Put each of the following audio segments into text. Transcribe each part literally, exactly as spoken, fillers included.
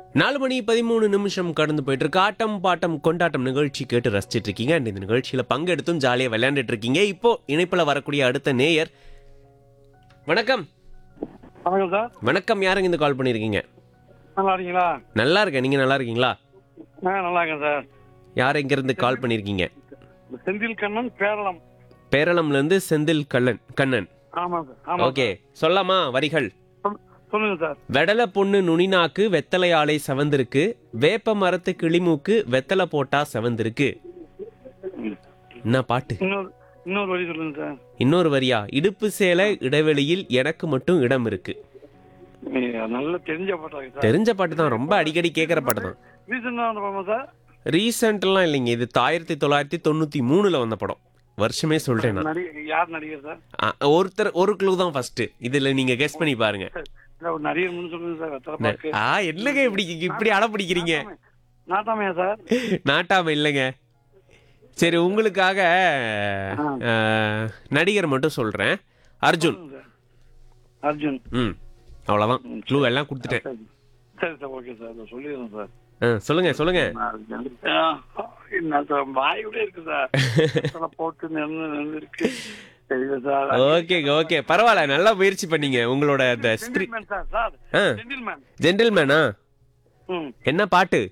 நாலு மணி பதிமூணு நிமிஷம் கடந்து போயிட்டு இருக்கு. ஆட்டம் பாட்டம் கொண்டாட்டம் நிகழ்ச்சி கேட்டு ரசிச்சிட்டு இருக்கீங்க. அண்ட் இந்த நிகழ்ச்சியில பங்கெடுத்தும் ஜாலியாக விளையாண்டுட்டு இருக்கீங்க. இப்போ இணைப்புல வரக்கூடிய அடுத்த நேயர். வணக்கம். வணக்கம் சார். வணக்கம். யாருங்க இந்த கால் பண்ணிருக்கீங்க? நல்லா இருக்கீங்களா? நல்லா இருக்கேன். நீங்க நல்லா இருக்கீங்களா? நான் நல்லா இருக்கேன் சார். யார் எங்க இருந்து கால் பண்ணிருக்கீங்க? செந்தில் கண்ணன், பேரளம். பேரளம்ல இருந்து செந்தில் கண்ணன். கண்ணன் ஆமாம் சார். ஆமாம் ஓகே, சொல்லாமா வரிகள்? சார். சொல்லுங்க சார். வெடல பொண்ணு நுனிநாக்கு வெத்தலை ஆலை செவந்திருக்கு, வேப்ப மரத்து கிளிமூக்கு வெத்தலை போட்டா செவந்திருக்கு. என்ன பாட்டு? இன்னொரு இன்னொரு வழி சொல்லுங்க சார். இன்னொரு வரியா? இடுப்பு சேலை இடைவெளியில் எனக்கு மட்டும் இடம் இருக்கு. ஐயா, நல்லா தெரிஞ்ச பாட்டாங்க சார். தெரிஞ்ச பாட்டு தான், ரொம்ப அடிக்கடி கேட்குற பாட்டு தான். ரீசெண்டாக வந்த படமா சார்? ரீசெண்ட்லாம் இல்லைங்க, இது ஆயிரத்தி தொள்ளாயிரத்தி தொண்ணூற்றி மூணில் வந்த படம். வருஷமே சொல்லிட்டேன் நான். நடிகர் யார் நடிகர் சார்? ஆ, ஒருத்தர் ஒரு க்ளூ தான் ஃபர்ஸ்ட். இதில் நீங்கள் கெஸ் பண்ணி பாருங்க. இல்லை, ஒரு நடிகர் முன்னு சொல்லுங்க சார். வெத்தலை பாக்கு. ஆ, என்னங்க இப்படி இப்படி அடம் பிடிக்கிறீங்க? நாட்டாமையா சார்? நாட்டாம இல்லைங்க. சரி, உங்களுக்காக ஆ, நடிகர் மட்டும் சொல்கிறேன். அர்ஜுன். சொல்லுங்க சார். அர்ஜுன். ம், அவ்வளோதான். க்ளூ எல்லாம் கொடுத்துட்டேன். சரி சார், ஓகே சார். அதை சொல்லிடுறேன் சார். ஆ, சொல்லுங்க சொல்லுங்க. என்ன சார், வாயோட இருக்கு சார். வெத்தலை போட்டு நின்று நின்று இருக்கு. தெரியல சார். ஓகே ஓகே, பரவாயில்ல, நல்லா முயற்சி பண்ணீங்க. உங்களோட அந்த ஜென்டில்மேன் சார். சார் ஆ, ஜென்டில்மேன். ஜென்டில்மேனா? ம். என்ன பாட்டு?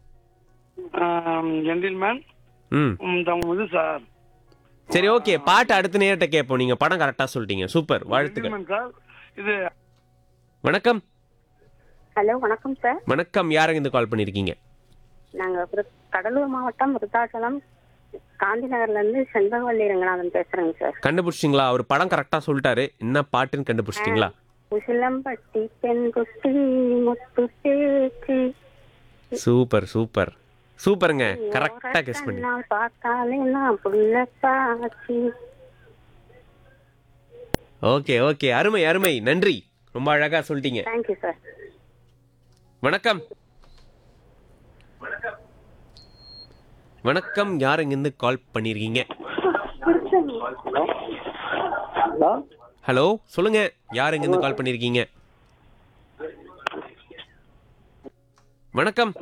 ஆம், ஜென்டில்மேன். ம், ம், தம் இது சார். சரி ஓகே, பாட்டு அடுத்த நேரத்தை கேட்போம். நீங்க படம் கரெக்டா சொல்லிட்டீங்க, சூப்பர், வாழ்த்துக்கள். Gentleman sir. இது வணக்கம். ஹலோ, வணக்கம் சார். வணக்கம். யாருங்க இந்த கால் பண்ணிருக்கீங்க? நாங்க விரு- கடலூர் மாவட்டம் விருத்தாச்சலம் காந்தி நகர்ல இருந்து செண்பகவல்லி ரங்கநாதன் பேசுறேங்க சார். கண்டுபிடிச்சிங்களா? அவர் படம் கரெக்டா சொல்லிட்டாரு. என்ன பாட்டுன்னு கண்டுபிடிச்சிட்டீங்களா? உசிலம்பட்டி பெண் குட்டி முத்து பேச்சு சூப்பர் சூப்பர் சூப்பருங்க, கரெக்டா கெஸ் பண்ணி. நான் பார்த்தாலே நான் புள்ள காட்சி. ஓகே ஓகே, அருமை அருமை, நன்றி, ரொம்ப அழகா சொல்லிட்டீங்க. Thank you sir. வணக்கம். வணக்கம். யாருங்க இருந்து கால் பண்ணிருக்கீங்க? ஹலோ, சொல்லுங்க, யாருங்க இருந்து கால் பண்ணிருக்கீங்க? வணக்கம்.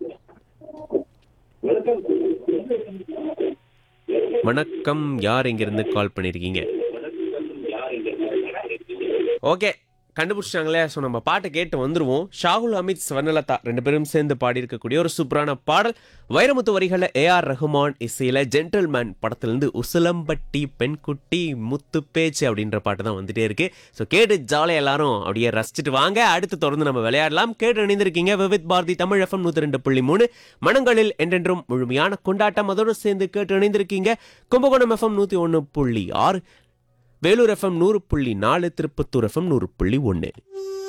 வணக்கம். யார் இங்க இருந்து கால் பண்ணிருக்கீங்க? ஓகே, கண்டுபிடிச்சாங்களே. ஸோ நம்ம பாட்டை கேட்டு வந்துருவோம். ஷாகுல் அமித், ஸ்வர்ணலதா ரெண்டு பேரும் சேர்ந்து பாடி இருக்கக்கூடிய ஒரு சூப்பரான பாடல். வைரமுத்து வரிகளை ஏ ஆர் ரஹ்மான் இசையில ஜென்டில்மேன் படத்திலிருந்து உசிலம்பட்டி பெண்குட்டி முத்து பேச்சு அப்படின்ற பாட்டு தான் வந்துட்டே இருக்கு. ஸோ கேட்டு ஜாலியாக எல்லாரும் அப்படியே ரசிச்சுட்டு வாங்க. அடுத்து தொடர்ந்து நம்ம விளையாடலாம். கேட்டு இணைந்திருக்கீங்க விவித் பாரதி தமிழ் எஃப்எம் நூற்றி ரெண்டு புள்ளி மூணு மனங்களில் என்றென்றும் முழுமையான கொண்டாட்டம். அதோடு சேர்ந்து கேட்டு இணைந்திருக்கீங்க கும்பகோணம் எஃப்எம் நூற்றி ஒன்று புள்ளி ஆறு, வேலூர் எஃப்எம் நூறு புள்ளி நாலு, திருப்பத்தூர் எஃப்எம் நூறு புள்ளி ஒன்று.